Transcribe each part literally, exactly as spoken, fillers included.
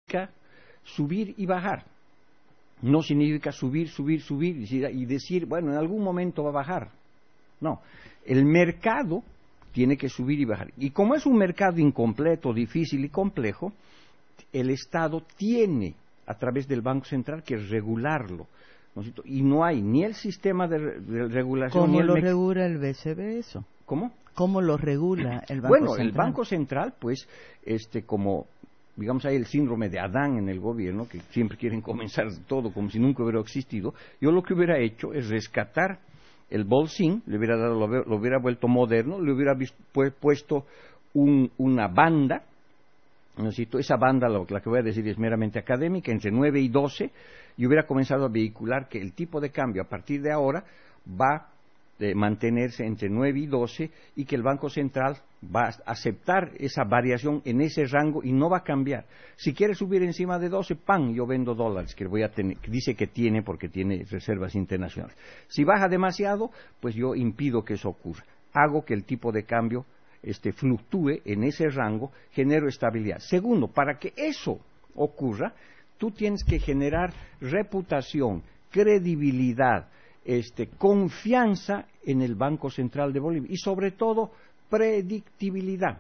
subir y bajar. No significa subir, subir, subir y decir, bueno, en algún momento va a bajar. No, el mercado tiene que subir y bajar. Y como es un mercado incompleto, difícil y complejo, el Estado tiene, a través del Banco Central, que regularlo. ¿No es cierto? Y no hay ni el sistema de, de regulación... ¿Cómo ni el lo regula el B C B eso? ¿Cómo? ¿Cómo lo regula el Banco bueno, Central? Bueno, el Banco Central, pues, este, como... digamos, hay el síndrome de Adán en el gobierno, que siempre quieren comenzar todo como si nunca hubiera existido. Yo lo que hubiera hecho es rescatar el bolsín, le hubiera dado, lo, lo hubiera vuelto moderno, le hubiera visto, pu puesto un, una banda, ¿no es cierto? Esa banda, lo, la que voy a decir es meramente académica, entre nueve y doce, y hubiera comenzado a vehicular que el tipo de cambio a partir de ahora va de mantenerse entre nueve y doce y que el Banco Central va a aceptar esa variación en ese rango y no va a cambiar. Si quiere subir encima de doce, ¡pam!, yo vendo dólares, que voy a tener, que dice que tiene porque tiene reservas internacionales. Si baja demasiado, pues yo impido que eso ocurra. Hago que el tipo de cambio este, fluctúe en ese rango, genero estabilidad. Segundo, para que eso ocurra, tú tienes que generar reputación, credibilidad, Este, confianza en el Banco Central de Bolivia y sobre todo predictibilidad.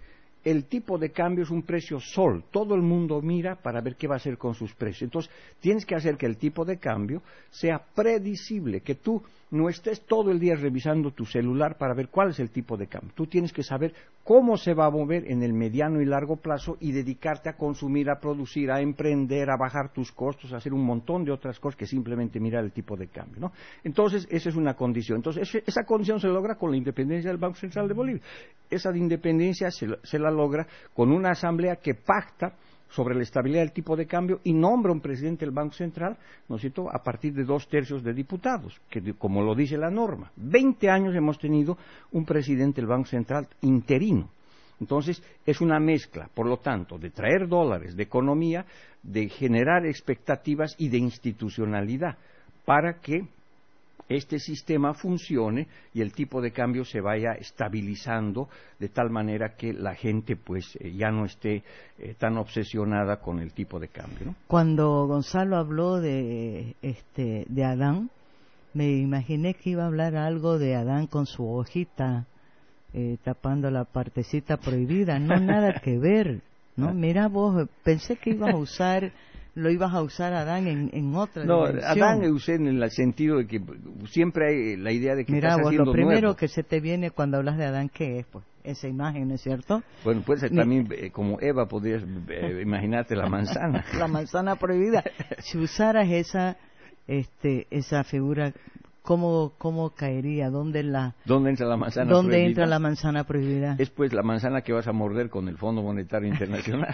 El tipo de cambio es un precio sol, todo el mundo mira para ver qué va a hacer con sus precios. Entonces, tienes que hacer que el tipo de cambio sea predecible, que tú no estés todo el día revisando tu celular para ver cuál es el tipo de cambio. Tú tienes que saber cómo se va a mover en el mediano y largo plazo y dedicarte a consumir, a producir, a emprender, a bajar tus costos, a hacer un montón de otras cosas que simplemente mirar el tipo de cambio, ¿no? Entonces, esa es una condición. Entonces, esa condición se logra con la independencia del Banco Central de Bolivia. Esa independencia se, se la logra con una asamblea que pacta sobre la estabilidad del tipo de cambio y nombra un presidente del Banco Central, ¿no es cierto?, a partir de dos tercios de diputados, que como lo dice la norma. Veinte años hemos tenido un presidente del Banco Central interino. Entonces, es una mezcla, por lo tanto, de traer dólares, de economía, de generar expectativas y de institucionalidad, para que este sistema funcione y el tipo de cambio se vaya estabilizando de tal manera que la gente pues eh, ya no esté eh, tan obsesionada con el tipo de cambio, ¿no? Cuando Gonzalo habló de este de Adán, me imaginé que iba a hablar algo de Adán con su hojita eh, tapando la partecita prohibida. No, nada que ver, ¿no? Mira vos, pensé que ibas a usar lo ibas a usar Adán en, en otra no, dimensión. Adán lo usé en el sentido de que siempre hay la idea de que Mirá, estás vos, haciendo lo primero nuevo. que se te viene cuando hablas de Adán, ¿qué es? Pues esa imagen, ¿no es cierto? Bueno, puede ser Mi... también eh, como Eva, podrías eh, imaginarte la manzana. La manzana prohibida. Si usaras esa, este, esa figura, ¿cómo, cómo caería? ¿Dónde la? ¿Dónde entra la manzana ¿Dónde prohibida? entra la manzana prohibida? Es pues la manzana que vas a morder con el Fondo Monetario Internacional.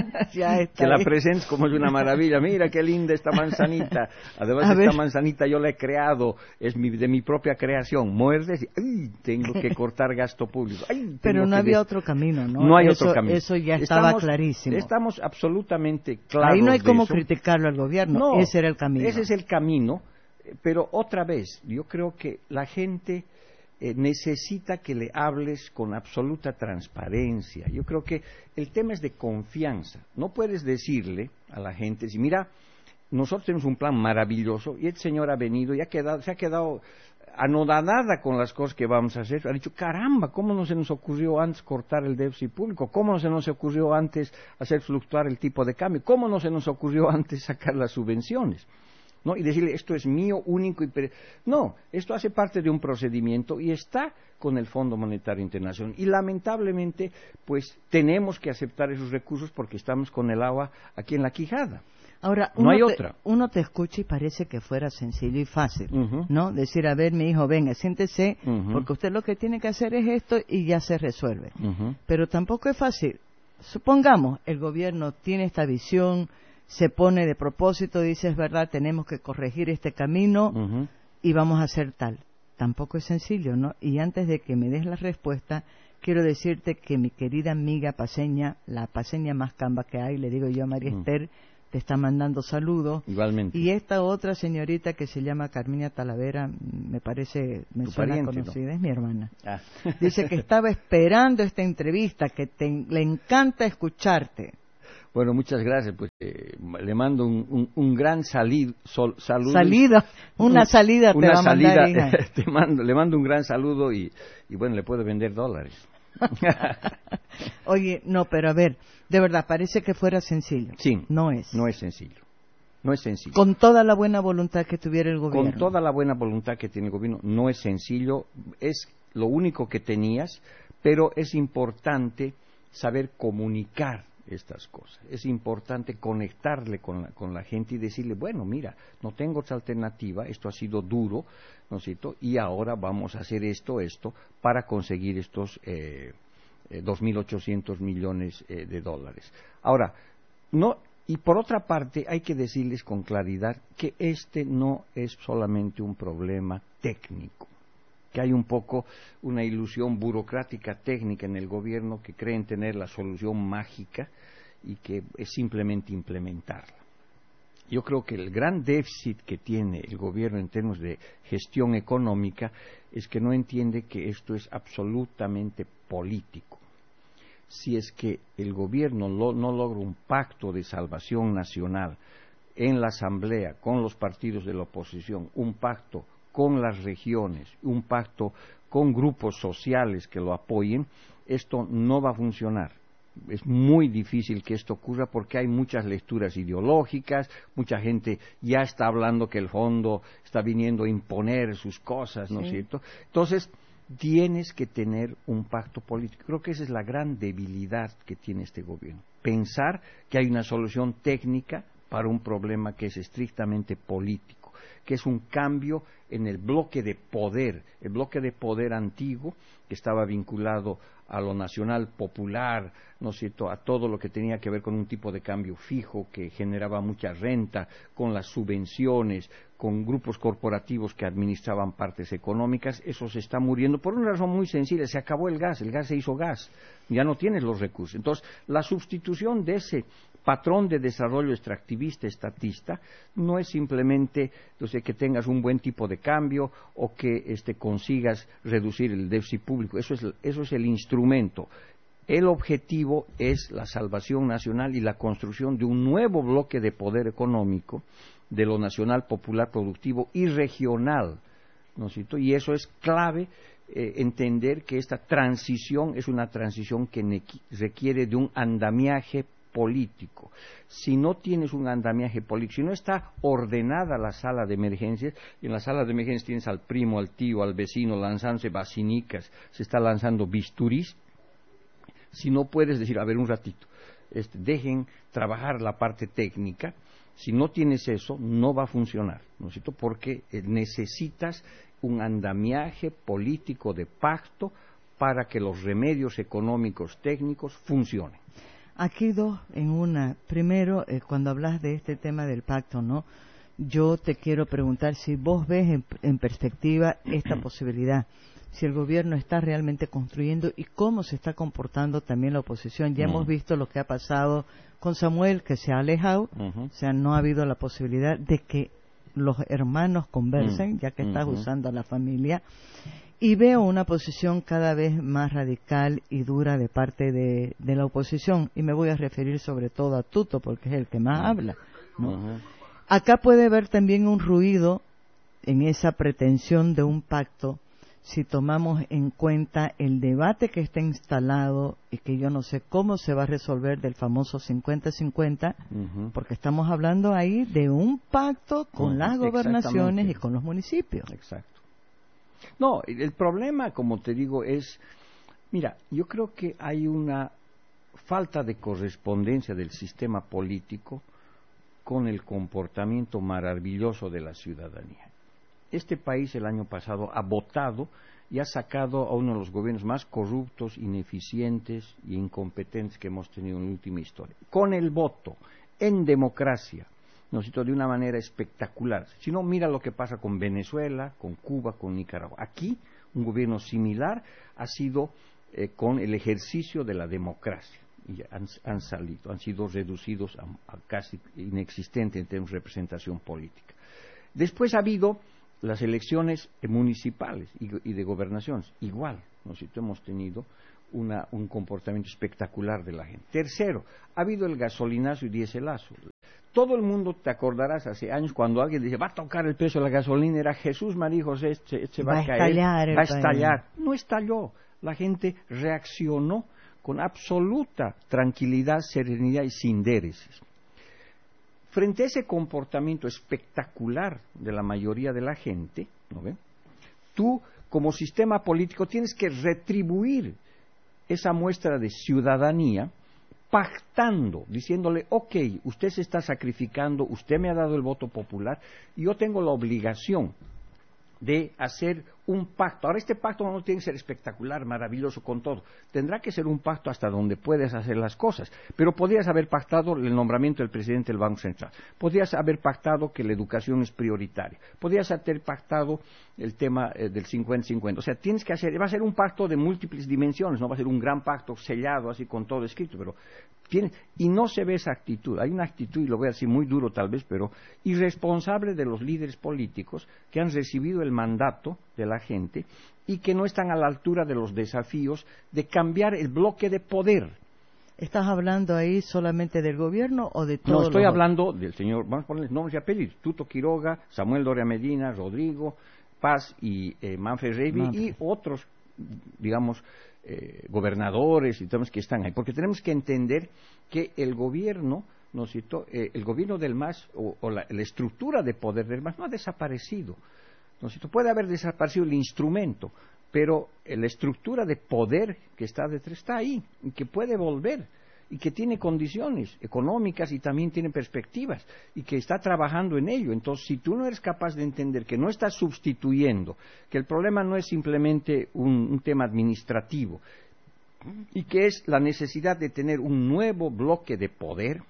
Ya está. Que la ahí. presentes como es una maravilla. Mira qué linda esta manzanita. Además, A esta ver. manzanita yo la he creado, es mi, de mi propia creación. Muerdes y ¡ay! Tengo que cortar gasto público. ¡Ay! Pero no que había des... otro camino, ¿no? No hay eso, otro camino. Eso ya estaba estamos, clarísimo. Estamos absolutamente claros. Ahí no hay de cómo eso. criticarlo al gobierno. No, ese era el camino. Ese es el camino. Pero otra vez, yo creo que la gente eh, necesita que le hables con absoluta transparencia. Yo creo que el tema es de confianza. No puedes decirle a la gente, si mira, nosotros tenemos un plan maravilloso y el señor ha venido y ha quedado, se ha quedado anodadada con las cosas que vamos a hacer. Ha dicho, caramba, ¿cómo no se nos ocurrió antes cortar el déficit público? ¿Cómo no se nos ocurrió antes hacer fluctuar el tipo de cambio? ¿Cómo no se nos ocurrió antes sacar las subvenciones? ¿No? Y decirle, esto es mío, único y... Pere... No, esto hace parte de un procedimiento y está con el Fondo Monetario Internacional. Y lamentablemente, pues, tenemos que aceptar esos recursos porque estamos con el agua aquí en la quijada. Ahora, no uno hay te, otra. Uno te escucha y parece que fuera sencillo y fácil, Uh-huh. ¿no? Decir, a ver, mi hijo, venga, siéntese, Uh-huh. porque usted lo que tiene que hacer es esto y ya se resuelve. Uh-huh. Pero tampoco es fácil. Supongamos, el gobierno tiene esta visión, se pone de propósito, dice, es verdad, tenemos que corregir este camino Uh-huh. y vamos a hacer tal. Tampoco es sencillo, ¿no? Y antes de que me des la respuesta, quiero decirte que mi querida amiga paseña, la paseña más camba que hay, le digo yo a María uh-huh. Esther, te está mandando saludos. Igualmente. Y esta otra señorita que se llama Carmina Talavera, me parece, me ¿Tu suena pariente, conocida, no? es mi hermana. Ah. Dice que estaba esperando esta entrevista, que te, le encanta escucharte. Bueno, muchas gracias. Pues eh, le mando un, un, un gran salid, sol, saludo. Salida, una salida una te va a mandar, salida, hija. te mando, le mando un gran saludo y, y bueno, le puedo vender dólares. Oye, no, pero a ver, de verdad, parece que fuera sencillo. Sí, no es. No es sencillo. No es sencillo. Con toda la buena voluntad que tuviera el gobierno. Con toda la buena voluntad que tiene el gobierno, no es sencillo, es lo único que tenías, pero es importante saber comunicar estas cosas. Es importante conectarle con la, con la gente y decirle, bueno, mira, no tengo otra alternativa, esto ha sido duro, ¿no es cierto? Y ahora vamos a hacer esto, esto, para conseguir estos eh, eh, dos mil ochocientos millones eh, de dólares. Ahora, no... Y por otra parte, hay que decirles con claridad que este no es solamente un problema técnico, que hay un poco una ilusión burocrática técnica en el gobierno que creen tener la solución mágica y que es simplemente implementarla. Yo creo que el gran déficit que tiene el gobierno en términos de gestión económica es que no entiende que esto es absolutamente político. Si es que el gobierno lo, no logra un pacto de salvación nacional en la Asamblea con los partidos de la oposición, un pacto con las regiones, un pacto con grupos sociales que lo apoyen, esto no va a funcionar. Es muy difícil que esto ocurra porque hay muchas lecturas ideológicas, mucha gente ya está hablando que el fondo está viniendo a imponer sus cosas, ¿no es cierto? Entonces, tienes que tener un pacto político. Creo que esa es la gran debilidad que tiene este gobierno. Pensar que hay una solución técnica para un problema que es estrictamente político, que es un cambio en el bloque de poder, el bloque de poder antiguo que estaba vinculado a lo nacional popular, ¿no es cierto?, a todo lo que tenía que ver con un tipo de cambio fijo que generaba mucha renta, con las subvenciones, con grupos corporativos que administraban partes económicas. Eso se está muriendo por una razón muy sencilla: se acabó el gas, el gas se hizo gas, ya no tienes los recursos. Entonces, la sustitución de ese patrón de desarrollo extractivista, estatista, no es simplemente, entonces, que tengas un buen tipo de cambio o que este, consigas reducir el déficit público. Eso es, eso es el instrumento. El objetivo es la salvación nacional y la construcción de un nuevo bloque de poder económico, de lo nacional, popular, productivo y regional, ¿no es cierto? Y eso es clave, eh, entender que esta transición es una transición que requiere de un andamiaje político. Si no tienes un andamiaje político, si no está ordenada la sala de emergencias, y en la sala de emergencias tienes al primo, al tío, al vecino lanzándose basinicas, se está lanzando bisturís, si no puedes decir, a ver, un ratito, este, dejen trabajar la parte técnica, si no tienes eso, no va a funcionar, ¿no es cierto? Porque eh, necesitas un andamiaje político de pacto para que los remedios económicos técnicos funcionen. Aquí dos en una. Primero, eh, cuando hablas de este tema del pacto, ¿no? Yo te quiero preguntar si vos ves en, en perspectiva esta posibilidad, si el gobierno está realmente construyendo y cómo se está comportando también la oposición. Ya mm. hemos visto lo que ha pasado con Samuel, que se ha alejado, uh-huh. o sea, no ha habido la posibilidad de que los hermanos conversen, mm. ya que estás uh-huh. usando a la familia. Y veo una posición cada vez más radical y dura de parte de, de la oposición, y me voy a referir sobre todo a Tuto, porque es el que más uh-huh. habla, ¿no? Uh-huh. Acá puede haber también un ruido en esa pretensión de un pacto, si tomamos en cuenta el debate que está instalado y que yo no sé cómo se va a resolver del famoso cincuenta cincuenta, uh-huh. porque estamos hablando ahí de un pacto con uh-huh. las gobernaciones y con los municipios. Exacto. No, el problema, como te digo, es, mira, yo creo que hay una falta de correspondencia del sistema político con el comportamiento maravilloso de la ciudadanía. Este país el año pasado ha votado y ha sacado a uno de los gobiernos más corruptos, ineficientes e incompetentes que hemos tenido en la última historia. Con el voto, en democracia, ¿no? De una manera espectacular. Si no, mira lo que pasa con Venezuela, con Cuba, con Nicaragua. Aquí, un gobierno similar ha sido eh, con el ejercicio de la democracia. Y han, han salido, han sido reducidos a, a casi inexistente en términos de representación política. Después ha habido las elecciones municipales y, y de gobernaciones. Igual, ¿no? Si hemos tenido una, un comportamiento espectacular de la gente. Tercero, ha habido el gasolinazo y diéselazo. Todo el mundo, te acordarás, hace años cuando alguien dice, va a tocar el precio de la gasolina, era Jesús, María José, se, se va, va a caer, estallar va a estallar. No estalló, la gente reaccionó con absoluta tranquilidad, serenidad y sin déreces. Frente a ese comportamiento espectacular de la mayoría de la gente, ¿no ve? Tú, como sistema político, tienes que retribuir esa muestra de ciudadanía pactando, diciéndole, ok, usted se está sacrificando, usted me ha dado el voto popular, y yo tengo la obligación de hacer un pacto. Ahora, este pacto no tiene que ser espectacular, maravilloso con todo. Tendrá que ser un pacto hasta donde puedes hacer las cosas. Pero podrías haber pactado el nombramiento del presidente del Banco Central. Podrías haber pactado que la educación es prioritaria. Podrías haber pactado el tema eh, del cincuenta cincuenta. O sea, tienes que hacer, va a ser un pacto de múltiples dimensiones, no va a ser un gran pacto sellado así con todo escrito, pero tiene, y no se ve esa actitud. Hay una actitud, y lo voy a decir muy duro tal vez, pero irresponsable de los líderes políticos que han recibido el mandato de la gente y que no están a la altura de los desafíos de cambiar el bloque de poder. ¿Estás hablando ahí solamente del gobierno o de todos? No, estoy los... hablando del señor, vamos a ponerles nombres y apellidos, Tuto Quiroga, Samuel Doria Medina, Rodrigo Paz y eh, Manfred Reiby y otros, digamos, eh, gobernadores y temas que están ahí. Porque tenemos que entender que el gobierno, ¿no es cierto? Eh, el gobierno del M A S o, o la, la estructura de poder del M A S no ha desaparecido. ¿No es cierto? Puede haber desaparecido el instrumento, pero la estructura de poder que está detrás está ahí y que puede volver y que tiene condiciones económicas y también tiene perspectivas y que está trabajando en ello. Entonces, si tú no eres capaz de entender que no estás sustituyendo, que el problema no es simplemente un, un tema administrativo y que es la necesidad de tener un nuevo bloque de poder,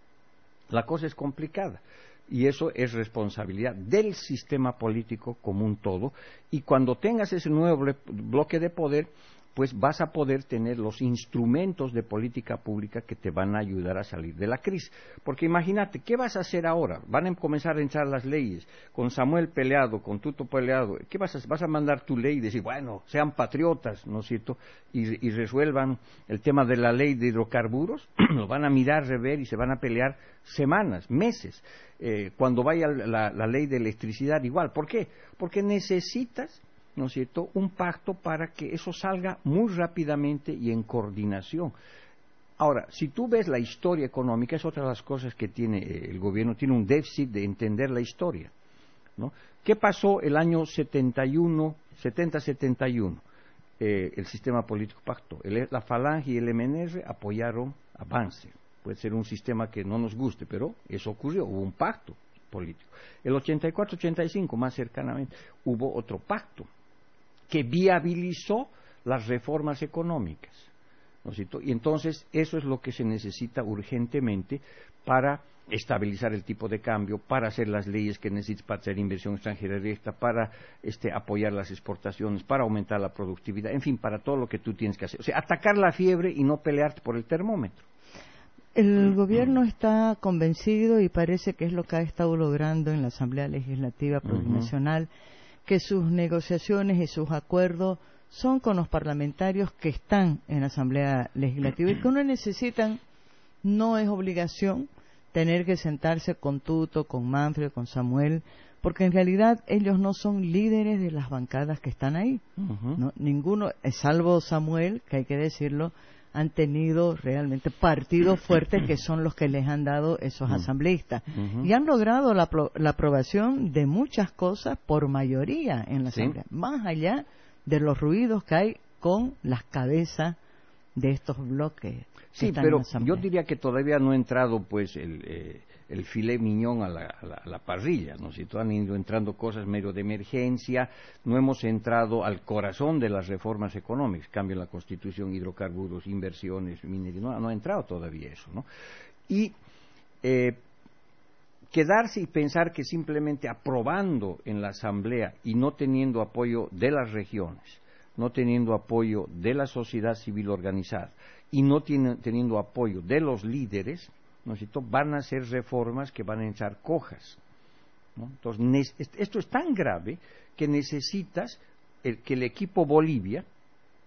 la cosa es complicada. Y eso es responsabilidad del sistema político como un todo. Y cuando tengas ese nuevo bloque de poder, pues vas a poder tener los instrumentos de política pública que te van a ayudar a salir de la crisis. Porque imagínate, ¿qué vas a hacer ahora? Van a comenzar a entrar las leyes, con Samuel peleado, con Tuto peleado. ¿Qué vas a, vas a mandar tu ley y decir, bueno, sean patriotas, ¿no es cierto? Y, y resuelvan el tema de la ley de hidrocarburos. Lo van a mirar, rever y se van a pelear semanas, meses. Eh, cuando vaya la, la ley de electricidad, igual. ¿Por qué? Porque necesitas, ¿no es cierto?, un pacto para que eso salga muy rápidamente y en coordinación. Ahora, si tú ves la historia económica, es otra de las cosas que tiene eh, el gobierno, tiene un déficit de entender la historia, ¿no? ¿Qué pasó el año setenta y uno, setenta setenta y uno? Eh, el sistema político pactó. El, la Falange y el M N R apoyaron a Banzer. Puede ser un sistema que no nos guste, pero eso ocurrió, hubo un pacto político. El ochenta y cuatro ochenta y cinco, más cercanamente, hubo otro pacto que viabilizó las reformas económicas, ¿no es cierto? Y entonces eso es lo que se necesita urgentemente para estabilizar el tipo de cambio, para hacer las leyes que necesitas para hacer inversión extranjera directa, para este, apoyar las exportaciones, para aumentar la productividad, en fin, para todo lo que tú tienes que hacer. O sea, atacar la fiebre y no pelearte por el termómetro. El gobierno está convencido, y parece que es lo que ha estado logrando en la Asamblea Legislativa Plurinacional, uh-huh. que sus negociaciones y sus acuerdos son con los parlamentarios que están en la Asamblea Legislativa y que no necesitan, no es obligación tener que sentarse con Tuto, con Manfred, con Samuel, porque en realidad ellos no son líderes de las bancadas que están ahí. Uh-huh. ¿No? Ninguno, salvo Samuel, que hay que decirlo, han tenido realmente partidos fuertes que son los que les han dado esos asambleístas. Uh-huh. Y han logrado la, la aprobación de muchas cosas por mayoría en la ¿Sí? Asamblea, más allá de los ruidos que hay con las cabezas de estos bloques. Sí, pero yo diría que todavía no ha entrado pues el, eh, el filet miñón a la, a la, a la parrilla, ¿no? Si han ido entrando cosas medio de emergencia, no hemos entrado al corazón de las reformas económicas, cambio en la Constitución, hidrocarburos, inversiones, minería, no, no ha entrado todavía eso, ¿no? Y eh, quedarse y pensar que simplemente aprobando en la Asamblea y no teniendo apoyo de las regiones, no teniendo apoyo de la sociedad civil organizada y no tiene, teniendo apoyo de los líderes, ¿no es cierto?, van a ser reformas que van a echar cojas, ¿no? Entonces, esto es tan grave que necesitas el, que el equipo Bolivia,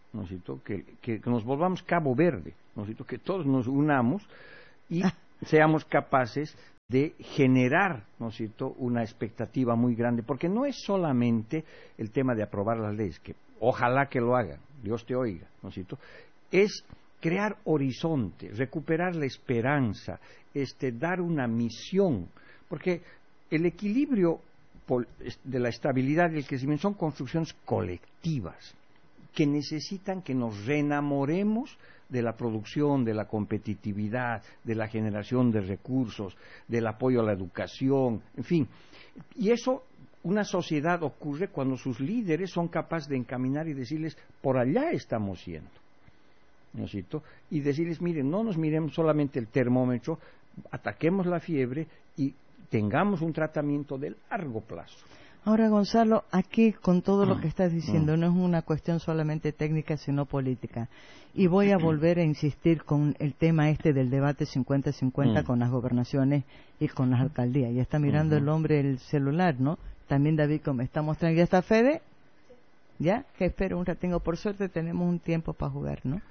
¿no es cierto? Que, que, que nos volvamos Cabo Verde, ¿no es cierto? Que todos nos unamos y seamos capaces de generar, ¿no es cierto?, una expectativa muy grande, porque no es solamente el tema de aprobar las leyes, que ojalá que lo hagan, Dios te oiga, ¿no es cierto?, es crear horizonte, recuperar la esperanza, este, dar una misión, porque el equilibrio de la estabilidad y el crecimiento son construcciones colectivas que necesitan que nos reenamoremos de la producción, de la competitividad, de la generación de recursos, del apoyo a la educación, en fin. Y eso, una sociedad ocurre cuando sus líderes son capaces de encaminar y decirles, por allá estamos yendo, ¿no es cierto? Y decirles, miren, no nos miremos solamente el termómetro, ataquemos la fiebre y tengamos un tratamiento de largo plazo. Ahora, Gonzalo, aquí con todo lo que estás diciendo, no es una cuestión solamente técnica, sino política. Y voy a volver a insistir con el tema este del debate cincuenta cincuenta con las gobernaciones y con las alcaldías. Ya está mirando el hombre el celular, ¿no? También David, como está mostrando, ¿ya está Fede? ¿Ya? Que espero un rato. Por suerte tenemos un tiempo para jugar, ¿no?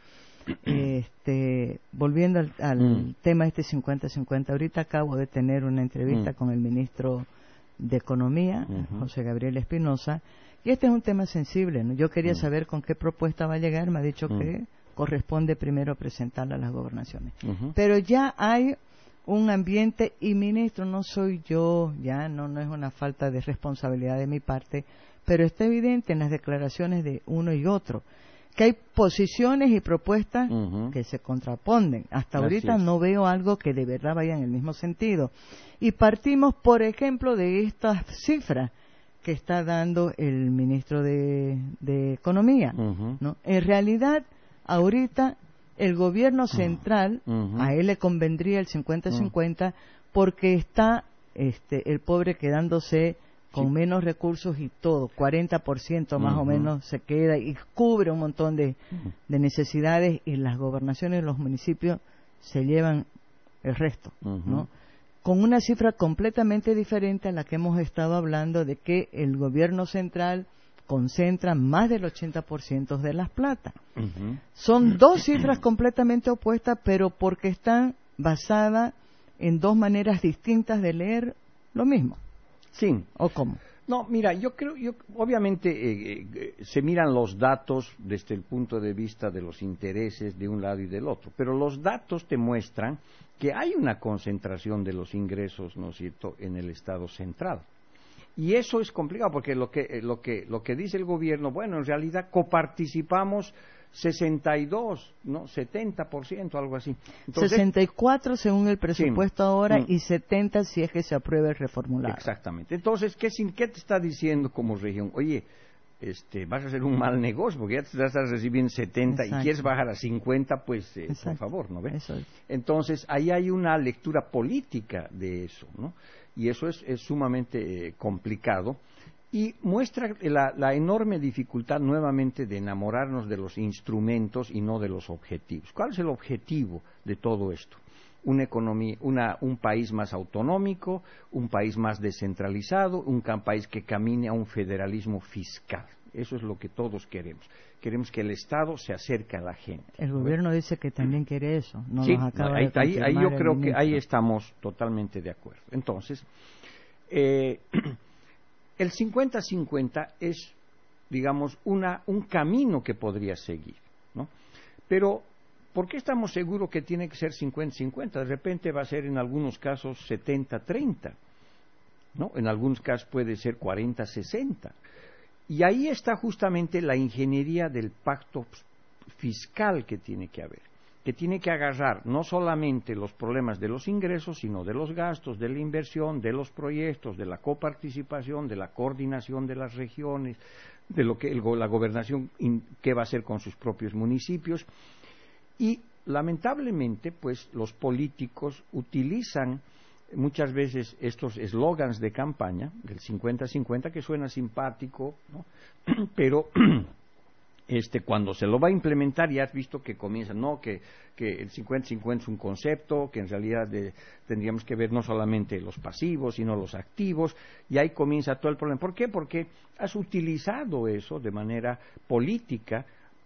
Este, volviendo al, al mm. tema este cincuenta cincuenta, ahorita acabo de tener una entrevista mm. con el ministro de Economía, uh-huh. José Gabriel Espinosa, y este es un tema sensible, ¿no? Yo quería uh-huh. saber con qué propuesta va a llegar, me ha dicho uh-huh. que corresponde primero presentarla a las gobernaciones. Uh-huh. Pero ya hay un ambiente, y ministro, no soy yo, ya no, no es una falta de responsabilidad de mi parte, pero está evidente en las declaraciones de uno y otro, que hay posiciones y propuestas uh-huh. que se contraponen. Hasta ahorita no veo algo que de verdad vaya en el mismo sentido. Y partimos, por ejemplo, de estas cifras que está dando el ministro de, de Economía, uh-huh. ¿no? En realidad, ahorita el gobierno central, uh-huh. a él le convendría el cincuenta cincuenta, uh-huh. porque está este, el pobre quedándose con sí. menos recursos y todo, cuarenta por ciento más uh-huh. o menos se queda y cubre un montón de, uh-huh. de necesidades, y las gobernaciones y los municipios se llevan el resto, uh-huh. ¿no? Con una cifra completamente diferente a la que hemos estado hablando, de que el gobierno central concentra más del ochenta por ciento de las plata. Uh-huh. Son dos cifras completamente opuestas, pero porque están basadas en dos maneras distintas de leer lo mismo. Sí. ¿O cómo? No, mira, yo creo, yo, obviamente eh, eh, se miran los datos desde el punto de vista de los intereses de un lado y del otro, pero los datos te muestran que hay una concentración de los ingresos, ¿no es cierto?, en el Estado central. Y eso es complicado, porque lo que, eh, lo que, lo que dice el gobierno, bueno, en realidad coparticipamos sesenta y dos, ¿no? setenta por ciento, algo así. Entonces, sesenta y cuatro según el presupuesto sí, ahora, mm, y setenta si es que se aprueba el reformulado. Exactamente. Entonces, ¿qué, ¿qué te está diciendo como región? Oye, este, vas a hacer un mal negocio, porque ya te estás recibiendo setenta. Exacto. Y quieres bajar a cincuenta, pues, eh, por favor, ¿no ves? Eso es. Entonces, ahí hay una lectura política de eso, ¿no? Y eso es, es sumamente eh, complicado. Y muestra la, la enorme dificultad nuevamente de enamorarnos de los instrumentos y no de los objetivos. ¿Cuál es el objetivo de todo esto? Una economía, una, un país más autonómico, un país más descentralizado, un país que camine a un federalismo fiscal. Eso es lo que todos queremos. Queremos que el Estado se acerque a la gente. El gobierno dice que también quiere eso. No sí, nos acaba ahí, de ahí, ahí yo creo ministro. que ahí estamos totalmente de acuerdo. Entonces, eh, el cincuenta cincuenta es, digamos, una, un camino que podría seguir, ¿no? Pero, ¿por qué estamos seguros que tiene que ser cincuenta cincuenta? De repente va a ser en algunos casos setenta treinta, ¿no? En algunos casos puede ser cuarenta sesenta. Y ahí está justamente la ingeniería del pacto fiscal que tiene que haber, que tiene que agarrar no solamente los problemas de los ingresos, sino de los gastos, de la inversión, de los proyectos, de la coparticipación, de la coordinación de las regiones, de lo que el, la gobernación in, qué va a hacer con sus propios municipios. Y lamentablemente, pues, los políticos utilizan muchas veces estos eslogans de campaña del cincuenta cincuenta, que suena simpático, ¿no? Pero este, cuando se lo va a implementar, ya has visto que comienza, no, que, que el cincuenta cincuenta es un concepto, que en realidad de, tendríamos que ver no solamente los pasivos, sino los activos, y ahí comienza todo el problema. ¿Por qué? Porque has utilizado eso de manera política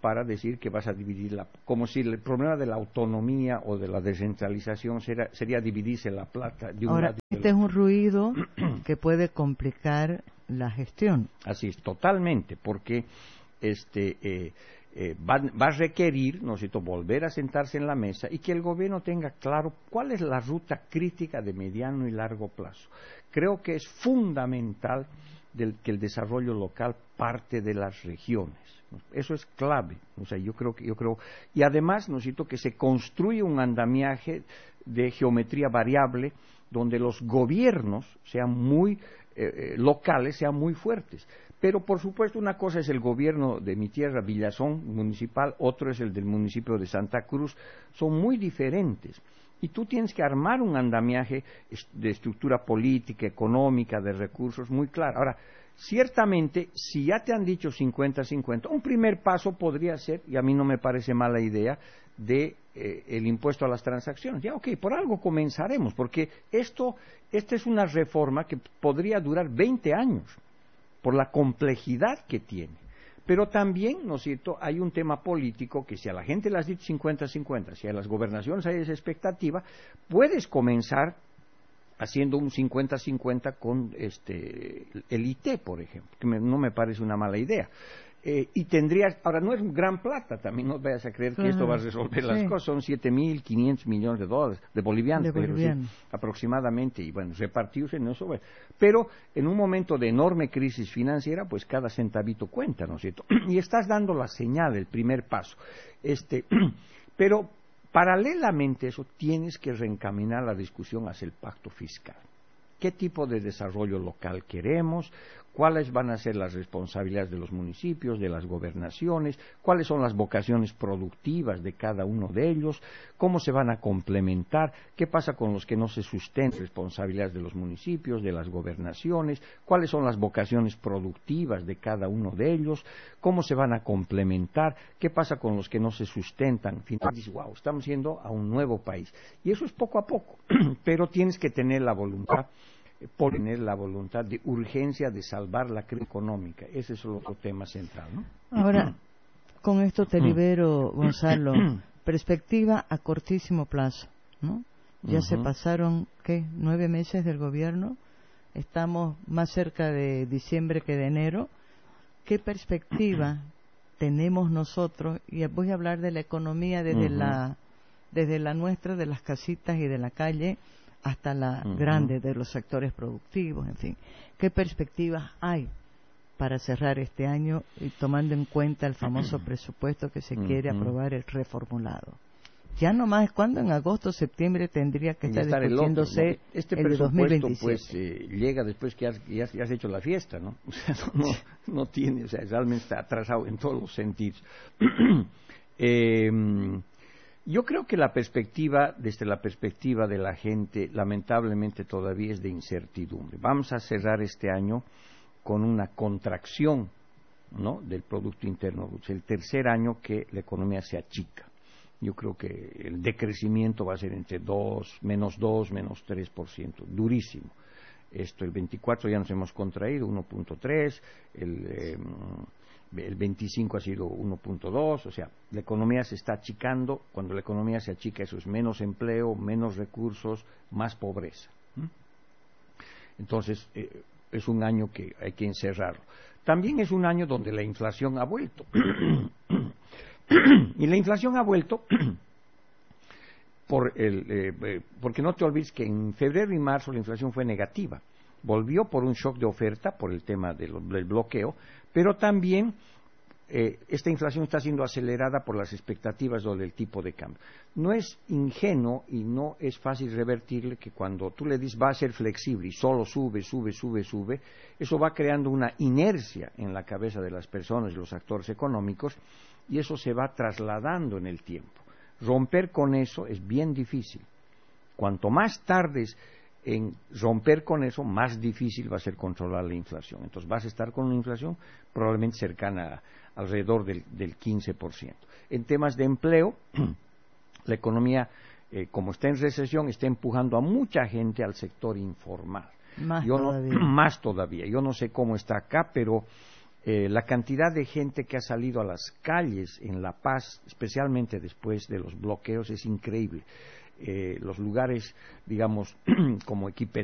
para decir que vas a dividirla, como si el problema de la autonomía o de la descentralización sería, sería dividirse la plata de un Ahora, lado y del este es otro. un ruido que puede complicar la gestión. Así es, totalmente, porque este eh, eh, va, va a requerir, ¿no es cierto?, volver a sentarse en la mesa y que el gobierno tenga claro cuál es la ruta crítica de mediano y largo plazo. Creo que es fundamental del, que el desarrollo local parte de las regiones. Eso es clave. O sea, yo creo que yo creo y además necesito que se construya un andamiaje de geometría variable donde los gobiernos sean muy eh, locales, sean muy fuertes. Pero por supuesto una cosa es el gobierno de mi tierra, Villazón municipal, otro es el del municipio de Santa Cruz, son muy diferentes. Y tú tienes que armar un andamiaje de estructura política, económica, de recursos muy claro. Ahora, ciertamente, si ya te han dicho cincuenta cincuenta, un primer paso podría ser, y a mí no me parece mala idea, de eh, el impuesto a las transacciones. Ya, ok, por algo comenzaremos, porque esto, esta es una reforma que podría durar veinte años, por la complejidad que tiene. Pero también, ¿no es cierto?, hay un tema político que si a la gente le has dicho cincuenta cincuenta, si a las gobernaciones hay esa expectativa, puedes comenzar haciendo un cincuenta cincuenta con este, el I T, por ejemplo, que me, no me parece una mala idea. Eh, y tendrías, ahora no es gran plata, también no vayas a creer que uh-huh. esto va a resolver sí. las cosas, son siete mil quinientos millones de dólares, de bolivianos, de pero bolivianos. Sí, aproximadamente, y bueno, repartidos en eso, bueno. Pero en un momento de enorme crisis financiera, pues cada centavito cuenta, ¿no es cierto? Y estás dando la señal, el primer paso. Este, pero paralelamente a eso, tienes que reencaminar la discusión hacia el pacto fiscal. ¿Qué tipo de desarrollo local queremos? ¿Cuáles van a ser las responsabilidades de los municipios, de las gobernaciones? ¿Cuáles son las vocaciones productivas de cada uno de ellos? ¿Cómo se van a complementar? ¿Qué pasa con los que no se sustentan responsabilidades de los municipios, de las gobernaciones? ¿Cuáles son las vocaciones productivas de cada uno de ellos? ¿Cómo se van a complementar? ¿Qué pasa con los que no se sustentan? Finalmente dices, wow, estamos yendo a un nuevo país. Y eso es poco a poco, pero tienes que tener la voluntad por tener la voluntad de urgencia de salvar la crisis económica. Ese es el otro tema central, ¿no? Ahora, con esto te libero, Gonzalo. Perspectiva a cortísimo plazo, ¿no? Ya uh-huh. se pasaron, ¿qué? Nueve meses del gobierno. Estamos más cerca de diciembre que de enero. ¿Qué perspectiva tenemos nosotros? Y voy a hablar de la economía desde uh-huh. la desde la nuestra, de las casitas y de la calle, hasta la uh-huh. grande de los sectores productivos, en fin. ¿Qué perspectivas hay para cerrar este año y tomando en cuenta el famoso presupuesto que se uh-huh. quiere aprobar, el reformulado? Ya nomás, ¿cuándo? En agosto, septiembre tendría que estar, estar discutiéndose el, otro, ¿no? Este el de dos mil veintisiete. Pues eh, llega después que has, ya, ya has hecho la fiesta, ¿no? O sea, no, no, no tiene, o sea, realmente está atrasado en todos los sentidos. eh, Yo creo que la perspectiva, desde la perspectiva de la gente, lamentablemente todavía es de incertidumbre. Vamos a cerrar este año con una contracción, ¿no?, del Producto Interno Bruto. Es el tercer año que la economía se achica. Yo creo que el decrecimiento va a ser entre dos, menos dos, menos tres por ciento. Durísimo. Esto, el veinticuatro ya nos hemos contraído, uno punto tres, el... Eh, el veinticinco ha sido uno punto dos, o sea, la economía se está achicando. Cuando la economía se achica, eso es menos empleo, menos recursos, más pobreza. ¿Mm? Entonces, eh, es un año que hay que encerrarlo. También es un año donde la inflación ha vuelto. Y la inflación ha vuelto por el, eh, porque no te olvides que en febrero y marzo la inflación fue negativa. Volvió por un shock de oferta, por el tema del, del bloqueo, pero también eh, esta inflación está siendo acelerada por las expectativas del tipo de cambio. No es ingenuo y no es fácil revertirle que cuando tú le dices va a ser flexible y solo sube, sube, sube, sube, eso va creando una inercia en la cabeza de las personas y los actores económicos, y eso se va trasladando en el tiempo. Romper con eso es bien difícil. Cuanto más tardes en romper con eso, más difícil va a ser controlar la inflación. Entonces vas a estar con una inflación probablemente cercana a, alrededor del, del quince por ciento. En temas de empleo, la economía, eh, como está en recesión, está empujando a mucha gente al sector informal. Más Yo todavía. No, más todavía. Yo no sé cómo está acá, pero Eh, la cantidad de gente que ha salido a las calles en La Paz, especialmente después de los bloqueos, es increíble. Eh, los lugares, digamos, como Equipe